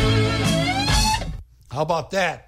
How about that?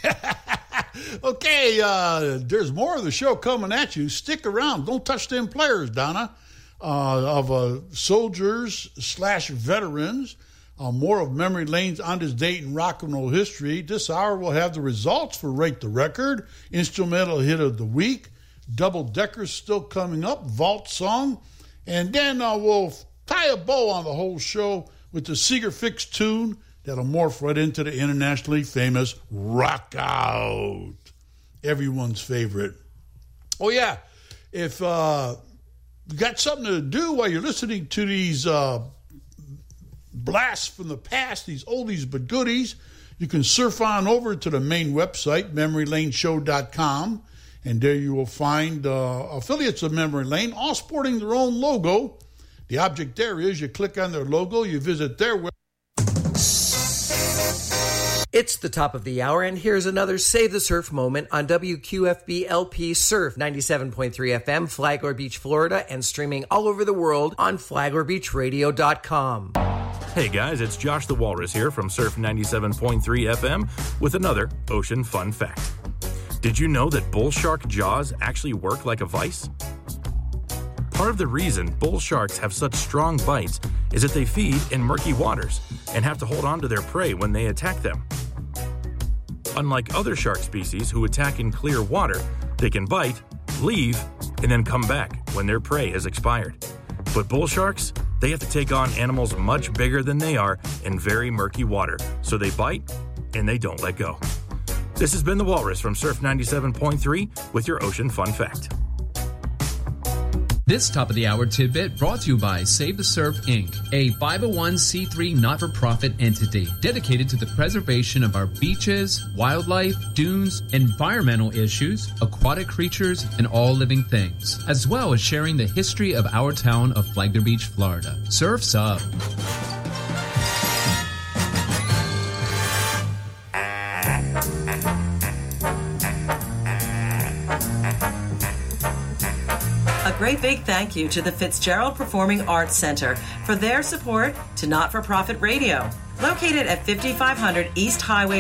Okay, there's more of the show coming at you. Stick around. Don't touch them players, Donna, of soldiers/veterans. More of Memory Lane's On This Date in Rock and Roll History. This hour we'll have the results for Rate the Record, Instrumental Hit of the Week, Double Deckers still coming up, Vault Song, and then we'll tie a bow on the whole show with the Seeger Fix tune that'll morph right into the internationally famous Rock Out, everyone's favorite. Oh, yeah, if you got something to do while you're listening to these blasts from the past, these oldies but goodies, you can surf on over to the main website, memorylaneshow.com, and there you will find affiliates of Memory Lane, all sporting their own logo. The object there is you click on their logo, you visit their website. It's the top of the hour, and here's another Save the Surf moment on WQFB LP Surf 97.3 FM, Flagler Beach, Florida, and streaming all over the world on FlaglerBeachRadio.com. Hey guys, it's Josh the Walrus here from Surf 97.3 FM with another ocean fun fact. Did you know that bull shark jaws actually work like a vice? Part of the reason bull sharks have such strong bites is that they feed in murky waters and have to hold on to their prey when they attack them. Unlike other shark species who attack in clear water, they can bite, leave, and then come back when their prey has expired. But bull sharks, they have to take on animals much bigger than they are in very murky water, so they bite and they don't let go. This has been The Walrus from Surf 97.3 with your ocean fun fact. This top-of-the-hour tidbit brought to you by Save the Surf, Inc., a 501c3 not-for-profit entity dedicated to the preservation of our beaches, wildlife, dunes, environmental issues, aquatic creatures, and all living things, as well as sharing the history of our town of Flagler Beach, Florida. Surf's up. A great big thank you to the Fitzgerald Performing Arts Center for their support to Not-for-Profit Radio. Located at 5500 East Highway